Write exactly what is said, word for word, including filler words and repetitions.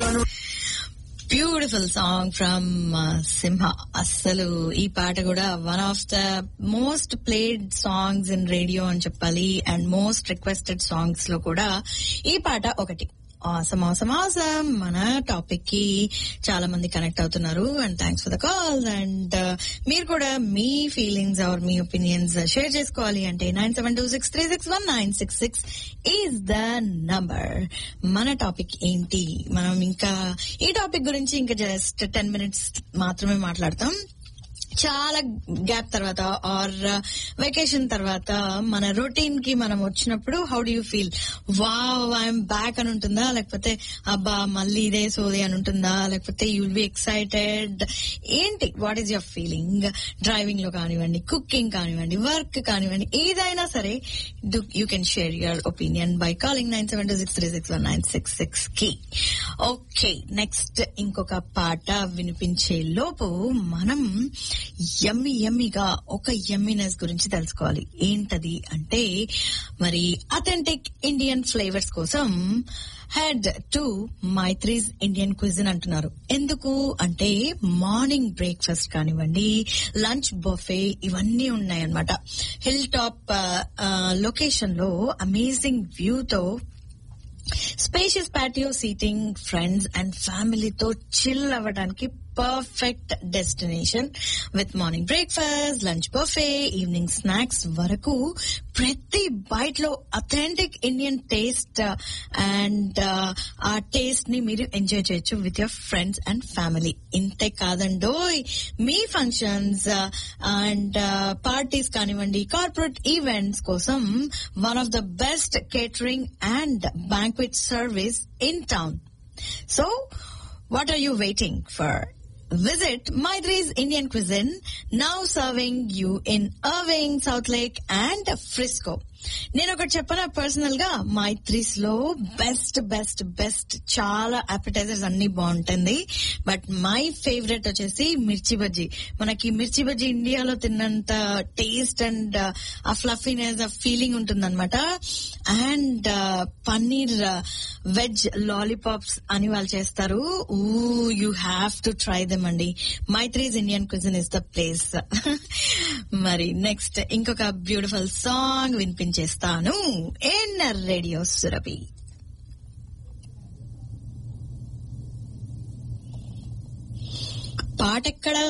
Beautiful song from సింహ. అస్సలు ఈ పాట కూడా one of the most played songs in radio అని చెప్పాలి, అండ్ మోస్ట్ రిక్వెస్టెడ్ సాంగ్స్ లో కూడా ఈ పాట ఒకటి. Awesome awesome awesome. మన టాపిక్ కి చాలా మంది కనెక్ట్ అవుతున్నారు, and thanks for the call. And మీరు కూడా మీ feelings are me opinions share చేసుకోవాలి అంటే nine seven two six three six one nine six six is the number. మన టాపిక్ ఏంటి? మనం ఇంకా ఈ టాపిక్ గురించి ఇంకా జస్ట్ టెన్ మినిట్స్ మాత్రమే మాట్లాడతాం. చాలా గ్యాప్ తర్వాత ఆర్ వెకేషన్ తర్వాత మన రొటీన్ కి మనం వచ్చినప్పుడు how do you feel? Wow I'm back అని ఉంటుందా, లేకపోతే అబ్బా మళ్ళీ ఇదే సోది అని ఉంటుందా, లేకపోతే యూ విల్ బి ఎక్సైటెడ్? ఏంటి, what is your feeling? Driving లో కానివ్వండి, కుకింగ్ కానివ్వండి, వర్క్ కానివ్వండి, ఏదైనా సరే you can share your opinion by calling nine seven two six three six one nine six six కి. ఓకే, నెక్స్ట్ ఇంకొక పాట వినిపించే లోపు మనం యమ్మీ యమ్మీగా ఒక యమ్మీనెస్ గురించి తెలుసుకోవాలి. ఏంటది అంటే, మరి అథెంటిక్ ఇండియన్ ఫ్లేవర్స్ కోసం head to Maitri's Indian cuisine అంటున్నారు. ఎందుకు అంటే మార్నింగ్ బ్రేక్ఫాస్ట్ కానివ్వండి, లంచ్ బఫే ఇవన్నీ ఉన్నాయన్నమాట. హిల్ టాప్ లొకేషన్ లో amazing వ్యూతో spacious patio seating, friends and ఫ్యామిలీతో చిల్ అవ్వడానికి perfect destination. With morning breakfast, lunch buffet, evening snacks వరకు ప్రతి బైట్ లో అథెంటిక్ ఇండియన్ టేస్ట్ అండ్ ఆ టేస్ట్ ని మీరు ఎంజాయ్ చేయొచ్చు with your friends and family. ఇంతే కాదండో, మీ ఫంక్షన్స్ అండ్ పార్టీస్ కానివ్వండి, కార్పొరేట్ ఈవెంట్స్ కోసం one of the best catering and banquet service in town. So what are you waiting for? Visit Maitre's Indian Cuisine, now serving you in Irving, South Lake and Frisco. నేను ఒకటి చెప్పనా, personal గా మైత్రీస్ లో best best best చాలా అపెటైజర్స్ అన్ని బాగుంటుంది. But my favourite వచ్చేసి మిర్చి బజ్జీ. మనకి మిర్చి బజ్జీ ఇండియాలో తిన్నంత టేస్ట్ అండ్ ఆ ఫ్లఫీనెస్, ఆ ఫీలింగ్ ఉంటుందన్నమాట. అండ్ పన్నీర్ వెజ్ లాలీపాప్స్ అని వాళ్ళు చేస్తారు. ఊ you have to try them అండి. Maitri's Indian cuisine is the place. మరి నెక్స్ట్ ఇంకొక beautiful song వినిపించేస్తాను in radio Surabhi. పాట ఎక్కడ